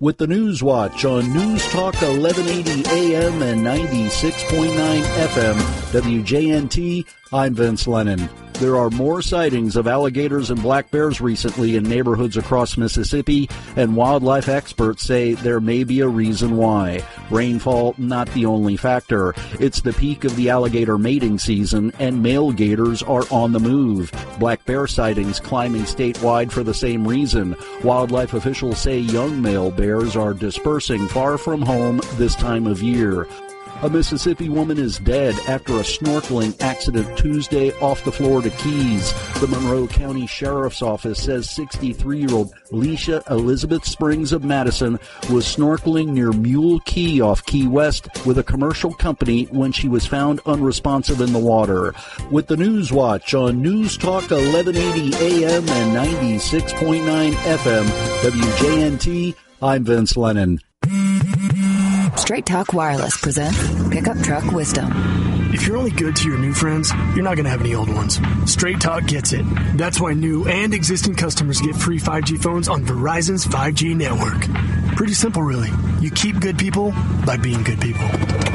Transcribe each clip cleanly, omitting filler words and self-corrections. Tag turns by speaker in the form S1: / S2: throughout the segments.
S1: with the News Watch on News Talk 1180 AM and 96.9 FM WJNT. I'm Vince Lennon. There are more sightings of alligators and black bears recently in neighborhoods across Mississippi, and wildlife experts say there may be a reason why. Rainfall, not the only factor. It's the peak of the alligator mating season, and male gators are on the move. Black bear sightings climbing statewide for the same reason. Wildlife officials say young male bears are dispersing far from home this time of year. A Mississippi woman is dead after a snorkeling accident Tuesday off the Florida Keys. The Monroe County Sheriff's Office says 63-year-old Leisha Elizabeth Springs of Madison was snorkeling near Mule Key off Key West with a commercial company when she was found unresponsive in the water. With the News Watch on News Talk 1180 AM and 96.9 FM WJNT, I'm Vince Lennon.
S2: Straight Talk Wireless presents Pickup Truck Wisdom.
S3: If you're only good to your new friends, you're not going to have any old ones. Straight Talk gets it. That's why new and existing customers get free 5G phones on Verizon's 5G network. Pretty simple, really. You keep good people by being good people.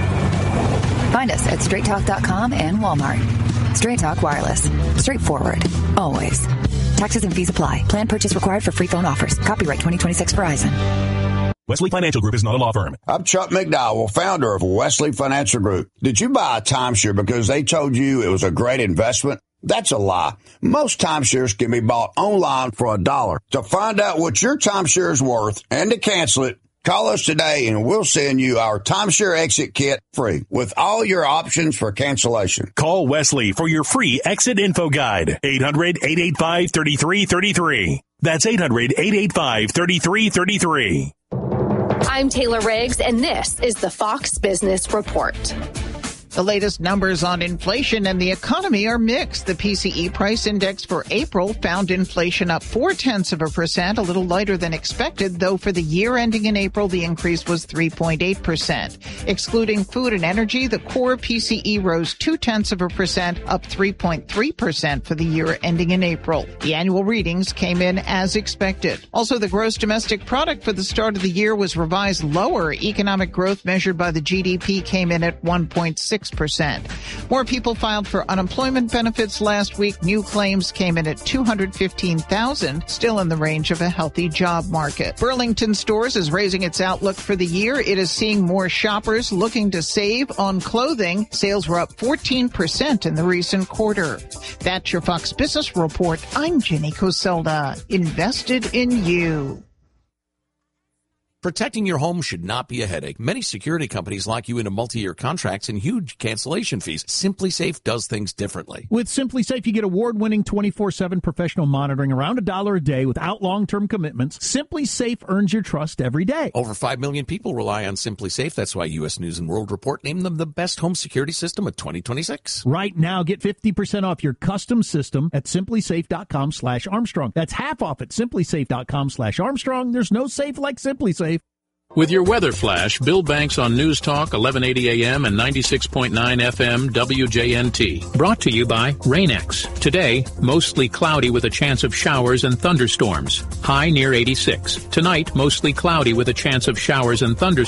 S2: Find us at straighttalk.com and Walmart. Straight Talk Wireless. Straightforward. Always. Taxes and fees apply. Plan purchase required for free phone offers. Copyright 2026 Verizon.
S4: Wesley Financial Group is not a law firm.
S5: I'm Chuck McDowell, founder of Wesley Financial Group. Did you buy a timeshare because they told you it was a great investment? That's a lie. Most timeshares can be bought online for $1. To find out what your timeshare is worth and to cancel it, call us today and we'll send you our timeshare exit kit free with all your options for cancellation.
S4: Call Wesley for your free exit info guide. 800-885-3333. That's 800-885-3333.
S6: I'm Taylor Riggs, and this is the Fox Business Report.
S7: The latest numbers on inflation and the economy are mixed. The PCE price index for April found inflation up 0.4%, a little lighter than expected, though for the year ending in April, the increase was 3.8%. Excluding food and energy, the core PCE rose 0.2%, up 3.3% for the year ending in April. The annual readings came in as expected. Also, the gross domestic product for the start of the year was revised lower. Economic growth measured by the GDP came in at 1.6%. More people filed for unemployment benefits last week. New claims came in at 215,000, still in the range of a healthy job market. Burlington Stores is raising its outlook for the year. It is seeing more shoppers looking to save on clothing. Sales were up 14% in the recent quarter. That's your Fox Business Report. I'm Jenny Coselda. Invested in you.
S8: Protecting your home should not be a headache. Many security companies lock you into multi-year contracts and huge cancellation fees. SimpliSafe does things differently.
S9: With SimpliSafe, you get award-winning 24/7 professional monitoring around $1 a day without long-term commitments. SimpliSafe earns your trust every day.
S8: Over 5 million people rely on SimpliSafe. That's why U.S. News & World Report named them the best home security system of 2026.
S9: Right now, get 50% off your custom system at simplysafe.com/Armstrong. That's half off at simplysafe.com/Armstrong. There's no safe like SimpliSafe.
S10: With your weather flash, Bill Banks on News Talk 1180 AM and 96.9 FM WJNT. Brought to you by Rain-X. Today, mostly cloudy with a chance of showers and thunderstorms. High near 86. Tonight, mostly cloudy with a chance of showers and thunderstorms.